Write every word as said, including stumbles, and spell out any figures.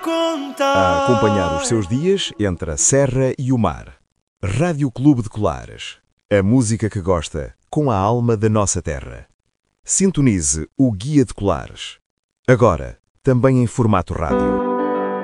A acompanhar os seus dias entre a serra e o mar. Rádio Clube de Colares. A música que gosta, com a alma da nossa terra. Sintonize o Guia de Colares. Agora, também em formato rádio.